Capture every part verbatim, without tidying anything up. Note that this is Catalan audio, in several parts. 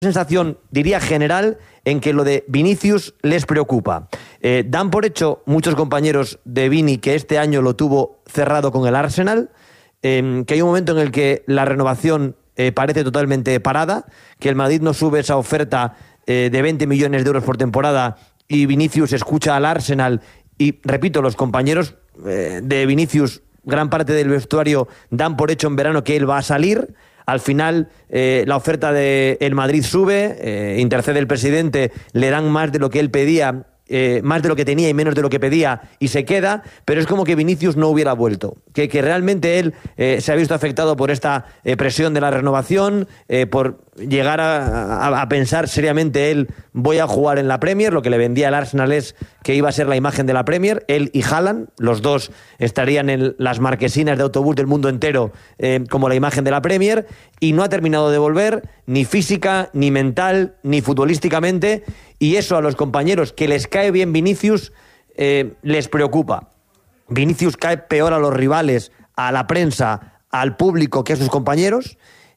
sensación, diría general, en que lo de Vinicius les preocupa. Eh, dan por hecho muchos compañeros de Vini que este año lo tuvo cerrado con el Arsenal, eh, que hay un momento en el que la renovación eh, parece totalmente parada, que el Madrid no sube esa oferta eh, de veinte millones de euros por temporada y Vinicius escucha al Arsenal y, repito, los compañeros eh, de Vinicius, gran parte del vestuario, dan por hecho en verano que él va a salir. Al final, eh, la oferta del de Madrid sube, eh, intercede el presidente, le dan más de lo que él pedía, eh, más de lo que tenía y menos de lo que pedía, y se queda, pero es como que Vinicius no hubiera vuelto, que, que realmente él eh, se ha visto afectado por esta eh, presión de la renovación, eh, por llegar a, a, a pensar seriamente él, voy a jugar en la Premier. Lo que le vendía al Arsenal es que iba a ser la imagen de la Premier, él y Haaland, los dos estarían en las marquesinas de autobús del mundo entero eh, como la imagen de la Premier, y no ha terminado de volver, ni física, ni mental, ni futbolísticamente, y eso a los compañeros que les cae bien Vinicius eh, les preocupa. Vinicius cae peor a los rivales, a la prensa, al público que a sus compañeros.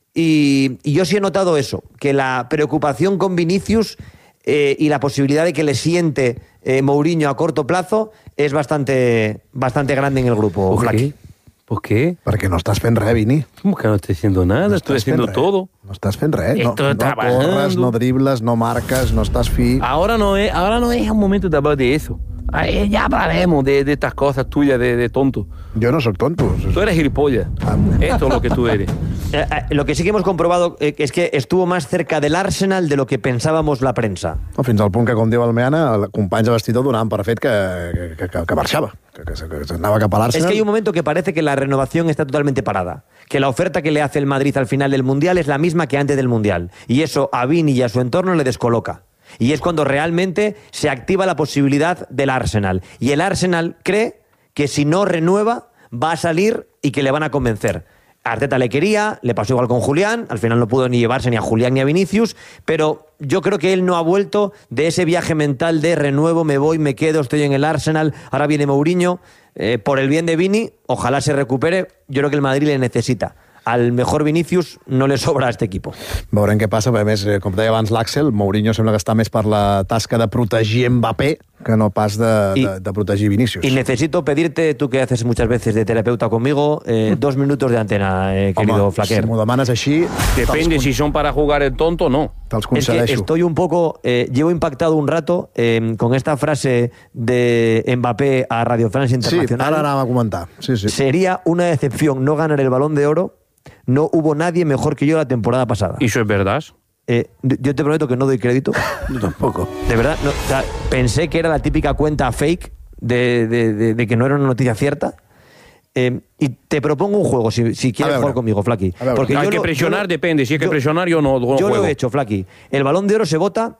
Y, y yo sí he notado eso, que la preocupación con Vinicius eh, y la posibilidad de que le siente eh, Mourinho a corto plazo es bastante, bastante grande en el grupo. ¿Por qué? ¿Por qué? Perquè no estàs fent res, Vini. ¿Cómo que no estoy haciendo nada? No estoy haciendo todo. No estás fent res. No, Estoy no trabajando. corres, no dribles, no marques, no estás fi. Ahora no es, ahora no es el momento de hablar de eso. Ay, ya hablaremos de, de estas cosas tuyas de, de tonto. Jo no sóc tonto. Tú eres gilipollas. Esto es lo que tú eres. Eh, eh, lo que sí que hemos comprobado eh, es que estuvo más cerca del Arsenal de lo que pensábamos la prensa. No, fins al punt que, com diu el Meana, el companys de vestidor donaven per fet que, que, que, que marxava, que, que, que s'anava cap a l'Arsenal. Es que hay un momento que parece que la renovación está totalmente parada, que la oferta que le hace el Madrid al final del Mundial es la misma que antes del Mundial, y eso a Vini y a su entorno le descoloca. Y es cuando realmente se activa la posibilidad del Arsenal. Y el Arsenal cree que si no renueva, va a salir y que le van a convencer. Arteta le quería, le pasó igual con Julián, al final no pudo ni llevarse ni a Julián ni a Vinicius, pero yo creo que él no ha vuelto de ese viaje mental de renuevo, me voy, me quedo, estoy en el Arsenal, ahora viene Mourinho. Eh, por el bien de Vini, ojalá se recupere, yo creo que el Madrid le necesita. Al mejor Vinicius no le sobra a este equipo. Veurem què passa, perquè a més, com deia abans l'Àxel, Mourinho sembla que està més per la tasca de protegir Mbappé que no pas de, y, de, de protegir Vinicius. Y necesito pedirte, tú que haces muchas veces de terapeuta conmigo, eh, dos minutos de antena, eh, querido Home, Flaquer. si m'ho demanes així... Depende si son para jugar el tonto o no. Te'ls Es que concedeixo. estoy un poco, eh, llevo impactado un rato eh, con esta frase de Mbappé a Radio France Internacional. Sí, ara anava a comentar. Sí, sí. Sería una decepción no ganar el Balón de Oro. No hubo nadie mejor que yo la temporada pasada. ¿Y eso es verdad? Eh, yo te prometo que no doy crédito. Yo tampoco. De verdad, no, o sea, pensé que era la típica cuenta fake de, de, de, de que no era una noticia cierta. Eh, y te propongo un juego, si, si quieres jugar conmigo, Flaqui. Porque hay que lo, presionar, lo, depende. Si hay que yo, presionar, yo no, no Yo juego. lo he hecho, Flaqui. El Balón de Oro se vota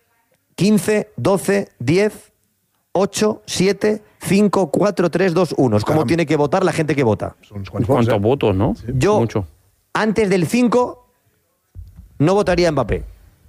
quince, doce, diez, ocho, siete, cinco, cuatro, tres, dos, uno. Es como Caram. tiene que votar la gente que vota. ¿Cuántos eh? votos, no? Sí. Yo, Mucho. Antes del cinco, no votaría a Mbappé.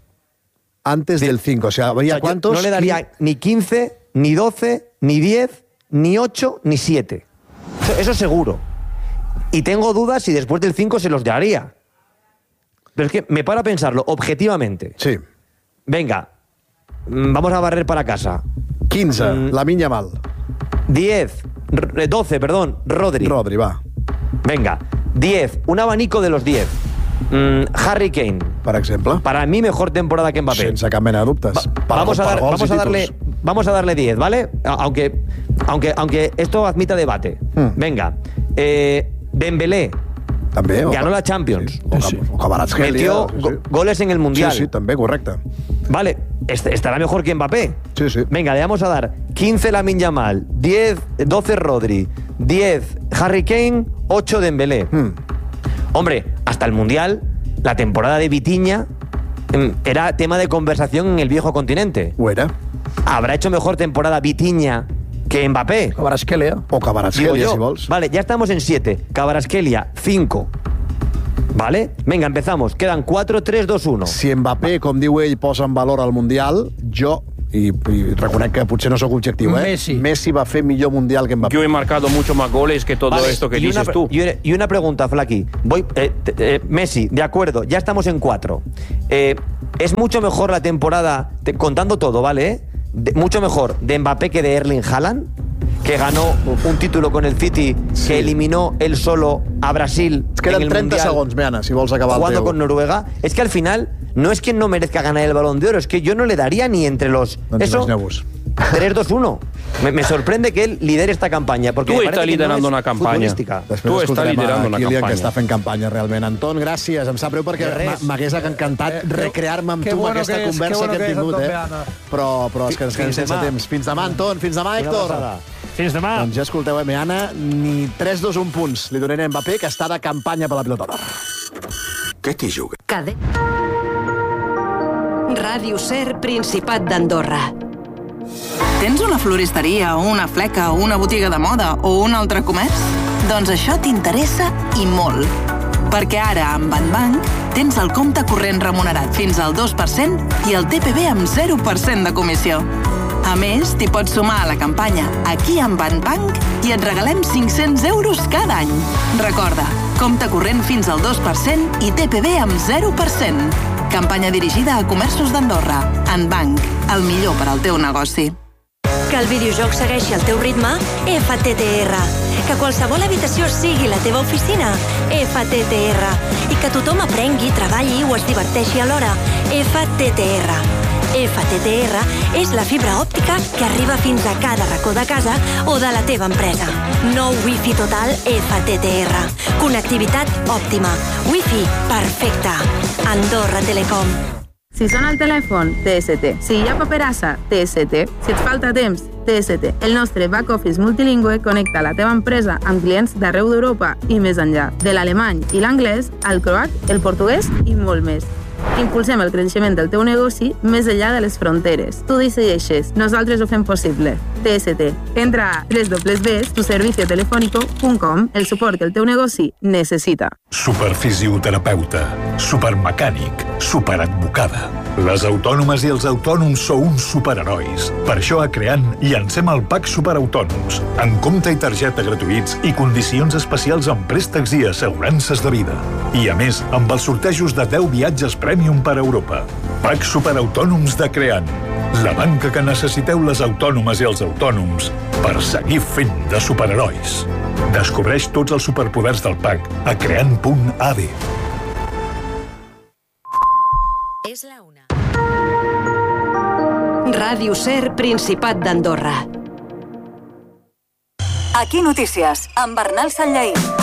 Antes del cinco, o sea, ¿habría o sea, cuántos? No le daría ni quince, ni doce, ni diez, ni ocho, ni siete. Eso, eso seguro. Y tengo dudas si después del cinco se los daría. Pero es que me paro a pensarlo objetivamente. Sí. Venga, vamos a barrer para casa. quince, mm. Lamine Yamal. diez, doce, perdón, Rodri. Rodri, va. Venga, diez, un abanico de los diez. Mm, Harry Kane. Per exemple. Para mí, mejor temporada que Mbappé. Sense cap mena de dubtes. Va, vamos, a dar, vamos, a darle, vamos a darle diez, ¿vale? Aunque, aunque, aunque esto admita debate. Hmm. Venga. Eh, Dembélé. També. Ganó la Champions. Sí. O, sí. o Kvaratskhelia. Metió sí, sí. Go goles en el Mundial. Sí, sí, també, correcte. Vale, est estará mejor que Mbappé. Sí, sí. Venga, le vamos a dar quince Lamine Yamal, diez, doce Rodri, diez Harry Kane, ocho Dembélé. Hmm. Hombre, hasta el Mundial, la temporada de Vitinha era tema de conversación en el viejo continente. ¿O era? ¿Habrá hecho mejor temporada Vitinha que Mbappé? Kvaratskhelia. O Kvaratskhelia, si vols. Vale, ya estamos en siete. Kvaratskhelia, cinco. Vale? Venga, empezamos. Quedan cuatro, tres, dos, uno. Si Mbappé, com diu ell, posa en valor al Mundial, jo i, i reconec que potser no sóc objectiu, eh? Messi. Messi va fer millor Mundial que Mbappé. Yo he marcado mucho más goles que todo Vale, esto que y dices una, tú. Y una, y una pregunta, Flaki. Voy, eh, eh, Messi, de acuerdo, ya estamos en cuatro. Eh, ¿Es mucho mejor la temporada, te, contando todo, ¿vale? De, mucho mejor de Mbappé que de Erling Haaland, que ganó un título con el City, sí, que eliminó él solo a Brasil. Es queden en el trenta Mundial, segons, Meana, si vols acabar jugando el teu. con Noruega? Es que al final no es que no merezca ganar el Balón de Oro, es que yo no le daría ni entre los... Doncs eso, imagineu-vos. tres dos uno. Me, me sorprende que él lidere esta campaña. Porque Tú me estás parece que liderando no es una campaña. futbolística. Després Tu estàs escoltarem liderando a una Kilian, campanya. que està fent campanya realment. Anton, gràcies. Em sap greu perquè m'hagués encantat recrear-me amb tu amb aquesta conversa que hem tingut, eh? Però, però és que ens quedem sense temps. Fins demà, Anton. Fins demà, Héctor. Fins demà. Doncs ja escolteu, eh, Meana, ni tres dos un punts li donaré a Mbappé, que està de campanya per la pilota d'or. Què t'hi juga? Cade. Ràdio Ser, Principat d'Andorra. Tens una floristeria, una fleca, una botiga de moda o un altre comerç? Doncs això t'interessa i molt. Perquè ara, amb Banbank, tens el compte corrent remunerat fins al dos per cent i el T P V amb zero per cent de comissió. A més, t'hi pots sumar a la campanya Aquí amb Banbank i et regalem cinc-cents euros cada any. Recorda, compte corrent fins al dos per cent i T P V amb zero per cent. Campanya dirigida a comerços d'Andorra. Banbank, el millor per al teu negoci. Que el videojoc segueixi el teu ritme? F T T R. Que qualsevol habitació sigui la teva oficina? F T T R. I que tothom aprengui, treballi o es diverteixi alhora? F T T R. F T T R és la fibra òptica que arriba fins a cada racó de casa o de la teva empresa. Nou Wi-Fi total F T T R. Connectivitat òptima. Wi-Fi perfecte. Andorra Telecom. Si sona el telèfon, T S T. Si hi ha paperassa, T S T. Si et falta temps, T S T. El nostre back-office multilingüe connecta la teva empresa amb clients d'arreu d'Europa i més enllà. De l'alemany i l'anglès, al croat, el portuguès i molt més. Impulsem el creixement del teu negoci més enllà de les fronteres. Tu decideixes, nosaltres ho fem possible. T S T. Entra a w w w punt tu servicio telefónico punt com, el suport que el teu negoci necessita. Superfisioterapeuta, supermecànic, superadvocada. Les autònomes i els autònoms sou uns superherois. Per això a Creant llancem el Pack Superautònoms, amb compte i targeta gratuïts i condicions especials en préstecs i assegurances de vida. I a més, amb els sortejos de deu viatges Premium per Europa. Pack Superautònoms de Creant. La banca que necessiteu les autònomes i els autònoms per seguir fent de superherois. Descobreix tots els superpoders del Pack a creant punt a d. És la una. Ràdio Ser, Principat d'Andorra. Aquí Notícies, amb Bernal Sanllaí.